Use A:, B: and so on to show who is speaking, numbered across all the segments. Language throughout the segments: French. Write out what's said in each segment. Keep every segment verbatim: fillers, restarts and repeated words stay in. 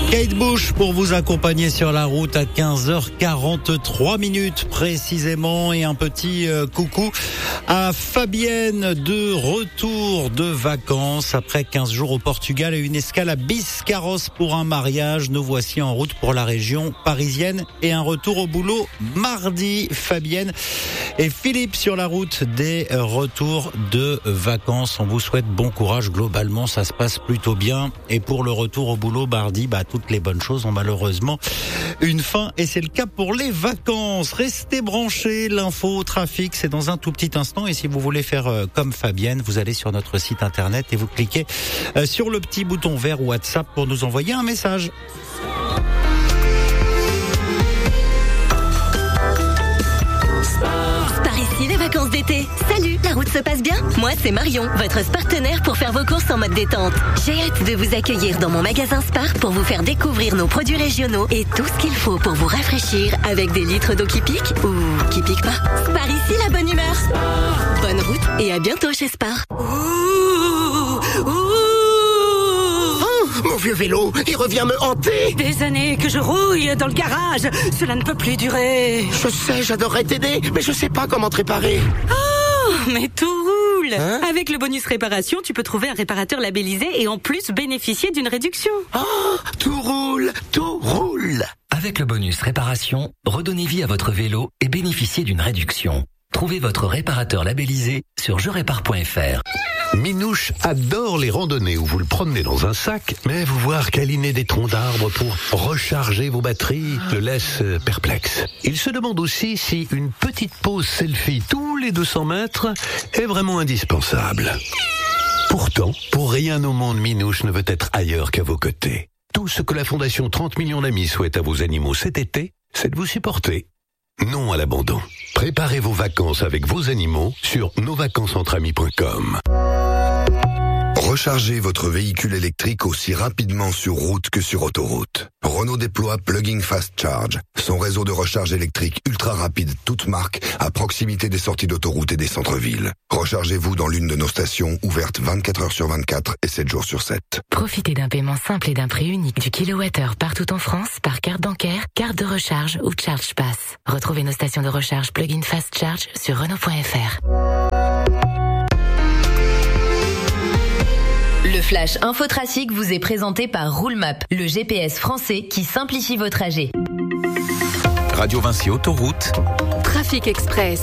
A: Kate Bush pour vous accompagner sur la route à quinze heures quarante-trois minutes précisément, et un petit euh, coucou à Fabienne, de retour de vacances après quinze jours au Portugal et une escale à Biscarrosse pour un mariage. Nous voici en route pour la région parisienne et un retour au boulot mardi. Fabienne et Philippe sur la route des retours de vacances. On vous souhaite bon courage. Globalement, ça se passe plutôt bien. Et pour le retour au boulot mardi, bah, toutes les bonnes choses ont malheureusement une fin, et c'est le cas pour les vacances. Restez branchés, l'info au trafic, c'est dans un tout petit instant. Et si vous voulez faire euh, comme Fabienne, vous allez sur notre site internet et vous cliquez euh, sur le petit bouton vert WhatsApp pour nous envoyer un message.
B: Les vacances d'été. Salut, la route se passe bien? Moi, c'est Marion, votre partenaire pour faire vos courses en mode détente. J'ai hâte de vous accueillir dans mon magasin Spar pour vous faire découvrir nos produits régionaux et tout ce qu'il faut pour vous rafraîchir avec des litres d'eau qui piquent ou qui piquent pas. Spar ici, la bonne humeur. Spar. Bonne route et à bientôt chez Spar.
C: Ouh, ouh. Mon vieux vélo, il revient me hanter.
D: Des années que je rouille dans le garage. Cela ne peut plus durer.
C: Je sais, j'adorerais t'aider, mais je sais pas comment te réparer.
D: Oh, mais tout roule.
C: Hein?
D: Avec le bonus réparation, tu peux trouver un réparateur labellisé et en plus bénéficier d'une réduction.
C: Oh, tout roule, tout roule.
E: Avec le bonus réparation, redonnez vie à votre vélo et bénéficiez d'une réduction. Trouvez votre réparateur labellisé sur je répare point f r.
F: Minouche adore les randonnées où vous le promenez dans un sac, mais vous voir câliner des troncs d'arbres pour recharger vos batteries le laisse perplexe. Il se demande aussi si une petite pause selfie tous les deux cents mètres est vraiment indispensable. Pourtant, pour rien au monde, Minouche ne veut être ailleurs qu'à vos côtés. Tout ce que la Fondation trente millions d'amis souhaite à vos animaux cet été, c'est de vous supporter. Non à l'abandon. Préparez vos vacances avec vos animaux sur nos vacances entre amis point com.
G: Rechargez votre véhicule électrique aussi rapidement sur route que sur autoroute. Renault déploie Plugging Fast Charge, son réseau de recharge électrique ultra rapide toute marque à proximité des sorties d'autoroute et des centres-villes. Rechargez-vous dans l'une de nos stations ouvertes vingt-quatre heures sur vingt-quatre et sept jours sur sept.
H: Profitez d'un paiement simple et d'un prix unique du kilowattheure partout en France par carte bancaire, carte de recharge ou Charge Pass. Retrouvez nos stations de recharge Plug-in Fast Charge sur Renault point f r.
B: Le Flash Infotrafic vous est présenté par Roulemap, le G P S français qui simplifie vos trajets.
I: Radio Vinci Autoroute.
J: Trafic Express.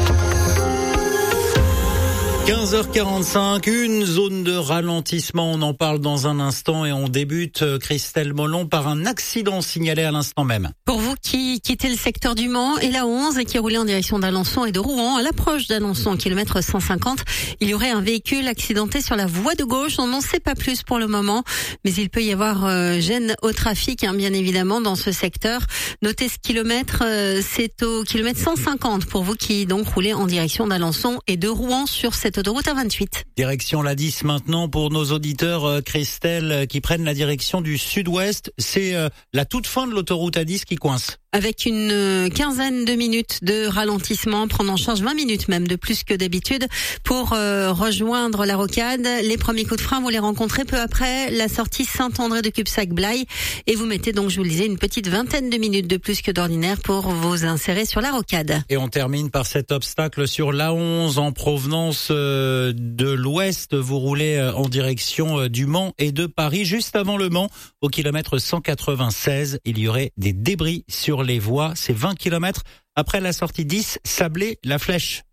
A: quinze heures quarante-cinq, une zone de ralentissement, on en parle dans un instant, et on débute, Christelle Molon, par un accident signalé à l'instant même.
J: Pour vous qui quittez le secteur du Mans et la onze et qui roulez en direction d'Alençon et de Rouen, à l'approche d'Alençon, kilomètre cent cinquante, il y aurait un véhicule accidenté sur la voie de gauche. On n'en sait pas plus pour le moment, mais il peut y avoir euh, gêne au trafic, hein, bien évidemment, dans ce secteur. Notez ce kilomètre, euh, c'est au kilomètre cent cinquante pour vous qui donc roulez en direction d'Alençon et de Rouen sur cette autoroute A vingt-huit.
A: Direction la dix maintenant pour nos auditeurs, euh, Christelle, qui prennent la direction du sud-ouest. C'est euh, la toute fin de l'autoroute A dix qui coince.
J: Avec une quinzaine de minutes de ralentissement, prendre en charge vingt minutes même de plus que d'habitude pour euh, rejoindre la rocade. Les premiers coups de frein, vous les rencontrez peu après la sortie Saint-André de Cubsac-Blaye, et vous mettez donc, je vous le disais, une petite vingtaine de minutes de plus que d'ordinaire pour vous insérer sur la rocade.
A: Et on termine par cet obstacle sur l'A onze en provenance euh, de l'ouest. Vous roulez euh, en direction euh, du Mans et de Paris. Juste avant le Mans, au kilomètre cent quatre-vingt-seize, il y aurait des débris sur les voies. C'est vingt kilomètres après la sortie dix, Sablé-la Flèche.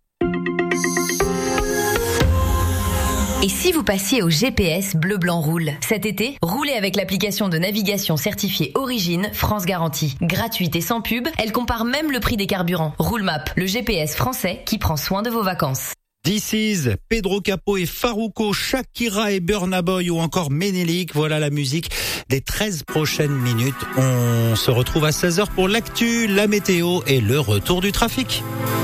B: Et si vous passiez au G P S Bleu Blanc Roule? Cet été, roulez avec l'application de navigation certifiée Origine France Garantie. Gratuite et sans pub, elle compare même le prix des carburants. Roulemap, le G P S français qui prend soin de vos vacances.
A: This is Pedro Capo et Farruko, Shakira et Burna Boy ou encore Ménélique. Voilà la musique des treize prochaines minutes. On se retrouve à seize heures pour l'actu, la météo et le retour du trafic.